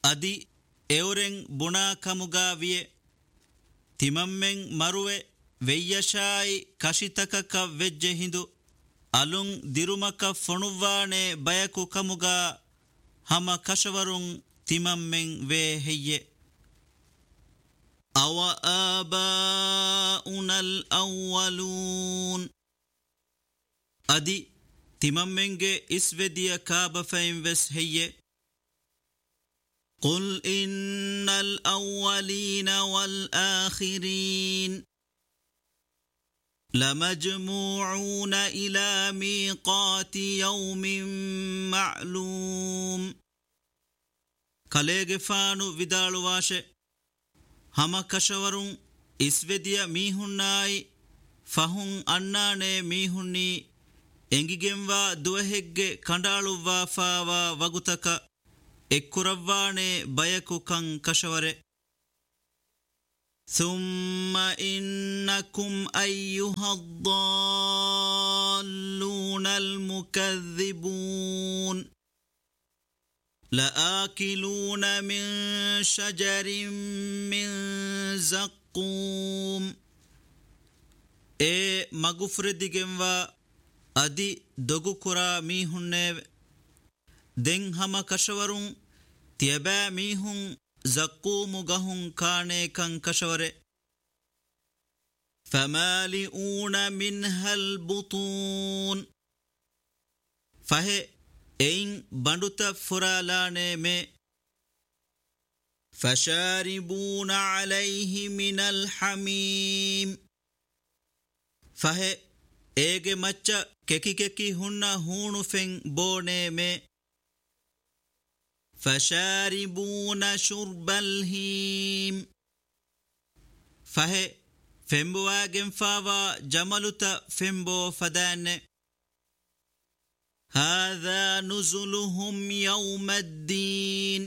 ಅದಿ ಎವರೆಂ ಬುಣಾ ಕಮುಗಾವಿಯೆ ತಿಮಮ್ಮೆಂ ಮರುವೆ ವೆಯ್ಯಶಾಯಿ ಕಶಿತಕಕ ವೆಜ್ಜೆ ಹಿಂದು ಅಲುಂ ದಿರುಮಕ ಫೊಣುವ್ವಾಣೆ ಬಯಕು ಕಮುಗಾ ಹಮ ಕಶವರುಂ ತಿಮಮ್ಮೆಂ ವೇ ಹೆಯ್ಯೆ ಅವ ಆಬಾಉನಲ್ ಅವ್ವಲೂನ್ ಅದಿ ತಿಮಮ್ಮೆಂಗೆ ಇಸ್ವೆದಿಯ ಕಾಬಫೈಂ ವೆಸ್ ಹೆಯ್ಯೆ قل إن الأولين والآخرين لمجموعون إلى ميقات يوم معلوم ಕಲೆಗೆ ಫಾನು ವಿದಾಳುವಾಶೆ ಹಮ ಕಶವರುಂ ಇಸ್ವೆದಿಯ ಮೀಹುನ್ನಾಯಿ ಫಹುಂ ಅಣ್ಣಾಣೆ ಮೀಹುಣ್ಣಿ ಎಂಗಿಗೆಂವಾ ದುವಹೆಗ್ಗೆ ಕಂಡಾಳುವ್ವಾ ಫಾವಾ ವಗುತಕ ಎಕ್ಕುರವ್ವಾಣೆ ಬಯಕು ಕಂ ಕಶವರೆ ثم إنكم أيها الضالون المكذبون لآكلون من شجر من زقوم مغفردگنوا أدي دغو كرا ميهنه دෙන් ಹಮ ಕಶವರುಂ ತಿಯಬಾ ಮೀಹುಂ ಜಕ್ಕೂಮು ಗಹುಂ ಕಾಣೆ ಕಂ ಕಶವರೆ ಫಮಾಲಿಊನ ಮಿನ್ಹಲ್ ಬುತೂನ್ ಫಹೆ ಎಯಿಂ ಬಂಡುತ ಫುರಾಲಾನೆ ಮೆ ಫಶಾರಿಬೂನ ಅಲೈಹಿ ಮಿನಲ್ ಹಮೀಮ್ ಫಹೆ ಏಗೆ ಮಚ್ಚ ಕೆಕಿ ಕೆಕಿ ಹುಣ್ಣ ಹೂಣು ಫೆಂ ಬೋಣೆ ಮೆ فشاربون شرب الهيم فهي فيمبواغن فاوا جملتا فيمبو فدان هذا نزلهم يوم الدين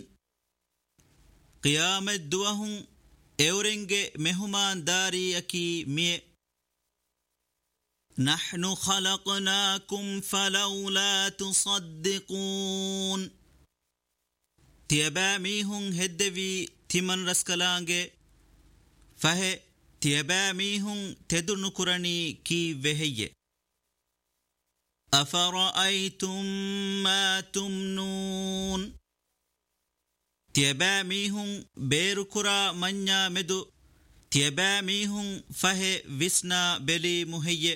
قيام الدوهم اورنج مهمان داري اكي مي نحن خلقناكم فلولا تصدقون තියබෑ මීහුන් හෙද්දවී තිමන් රස්කලාන්ගේ ފަހެ තියබෑ මීහුන් තෙදුණු කුරණී කී වෙහෙయ్యෙ أَفَرَأَيْتُمْ مَا تُمْنُونَ තියබෑ මීහුන් බේරු කුරා මඤ්ඤා මෙදු තියබෑ මීහුන් ފަހެ විස්නා බෙලී මුහෙయ్యෙ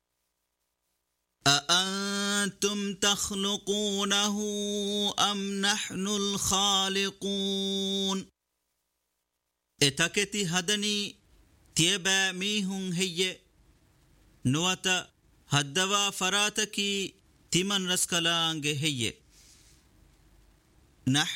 أأنتم تخلقونه أم نحن الخالقون اتكتي هدني تيبا ميهن هي نوتا هدوا فراتكي تمن رسكلانگ هي نحن